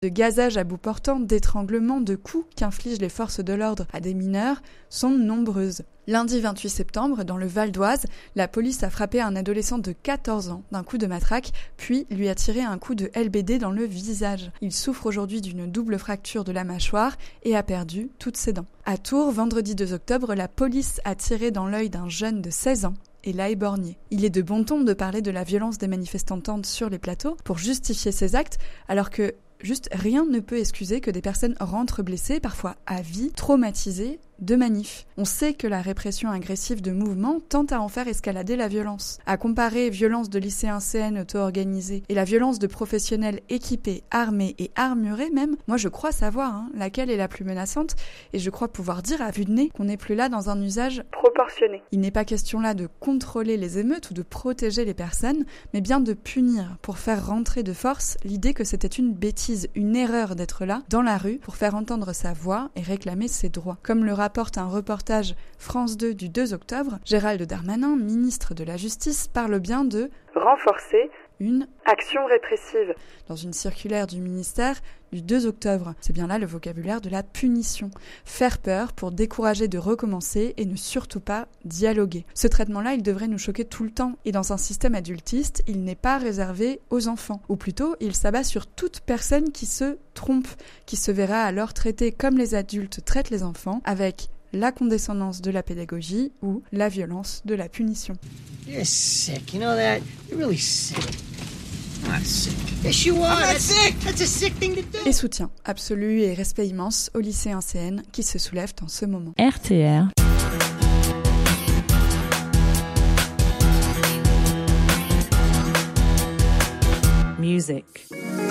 de gazage à bout portant, d'étranglement, de coups qu'infligent les forces de l'ordre à des mineurs sont nombreuses. Lundi 28 septembre, dans le Val d'Oise, la police a frappé un adolescent de 14 ans d'un coup de matraque, puis lui a tiré un coup de LBD dans le visage. Il souffre aujourd'hui d'une double fracture de la mâchoire et a perdu toutes ses dents. À Tours, vendredi 2 octobre, la police a tiré dans l'œil d'un jeune de 16 ans et l'a éborgné. Il est de bon ton de parler de la violence des manifestantes sur les plateaux pour justifier ses actes, alors que juste rien ne peut excuser que des personnes rentrent blessées, parfois à vie, traumatisées, de manifs. On sait que la répression agressive de mouvements tente à en faire escalader la violence. À comparer violence de lycéens CN auto-organisés et la violence de professionnels équipés, armés et armurés même, moi je crois savoir laquelle est la plus menaçante et je crois pouvoir dire à vue de nez qu'on n'est plus là dans un usage proportionné. Il n'est pas question là de contrôler les émeutes ou de protéger les personnes, mais bien de punir pour faire rentrer de force l'idée que c'était une bêtise, une erreur d'être là, dans la rue, pour faire entendre sa voix et réclamer ses droits. Comme le rapporte un reportage France 2 du 2 octobre, Gérald Darmanin, ministre de la Justice, parle bien de renforcer une action répressive. Dans une circulaire du ministère du 2 octobre, c'est bien là le vocabulaire de la punition. Faire peur pour décourager de recommencer et ne surtout pas dialoguer. Ce traitement-là, il devrait nous choquer tout le temps. Et dans un système adultiste, il n'est pas réservé aux enfants. Ou plutôt, il s'abat sur toute personne qui se trompe, qui se verra alors traitée comme les adultes traitent les enfants, avec la condescendance de la pédagogie ou la violence de la punition. You're sick, you know that? You're really sick. I'm not sick. Yes, you are. I'm not sick. That's a sick thing to do. Et soutien absolu et respect immense aux lycéens CN qui se soulèvent en ce moment. RTR. Music.